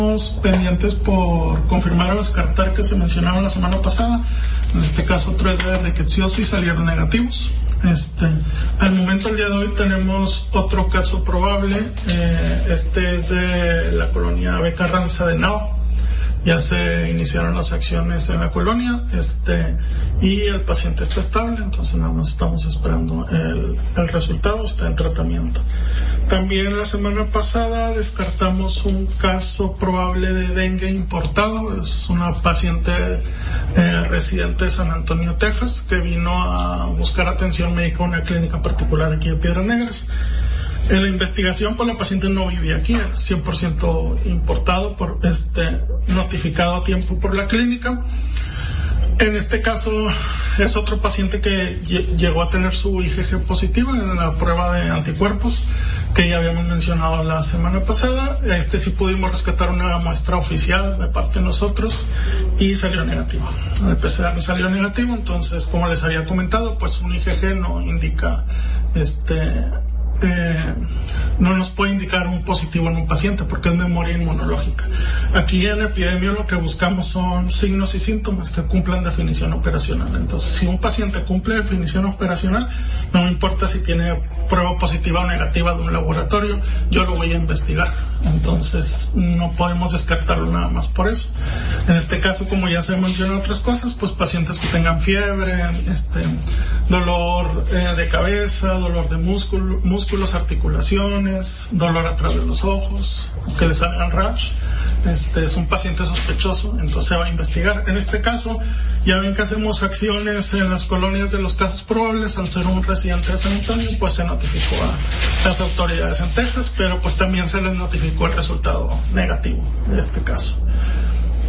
Pendientes por confirmar o descartar que se mencionaron la semana pasada, en este caso 3 de rickettsiose y salieron negativos. Al momento, el día de hoy, tenemos otro caso probable. Este es de la colonia B. Carranza de Nao. Ya se iniciaron las acciones en la colonia, y el paciente está estable, entonces nada más estamos esperando el resultado, está en tratamiento. También la semana pasada descartamos un caso probable de dengue importado. Es una paciente residente de San Antonio, Texas, que vino a buscar atención médica en una clínica particular aquí de Piedras Negras. En la investigación, pues la paciente no vivía aquí, era 100% importado, notificado a tiempo por la clínica. En este caso es otro paciente que llegó a tener su IgG positiva en la prueba de anticuerpos que ya habíamos mencionado la semana pasada. Sí pudimos rescatar una muestra oficial de parte de nosotros y salió negativo. El PCR salió negativo, entonces, como les había comentado, pues un IgG no indica no nos puede indicar un positivo en un paciente porque es memoria inmunológica. Aquí en epidemia lo que buscamos son signos y síntomas que cumplan definición operacional. Entonces, si un paciente cumple definición operacional, no me importa si tiene prueba positiva o negativa de un laboratorio, yo lo voy a investigar. Entonces, no podemos descartarlo nada más por eso. En este caso, como ya se mencionan otras cosas, pues pacientes que tengan fiebre, dolor de cabeza, dolor de músculos, articulaciones, dolor atrás de los ojos, que les hagan rash, es un paciente sospechoso, entonces se va a investigar. En este caso, ya ven que hacemos acciones en las colonias de los casos probables. Al ser un residente de San Antonio, pues se notificó a las autoridades en Texas, pero pues también se les notificó el resultado negativo en este caso.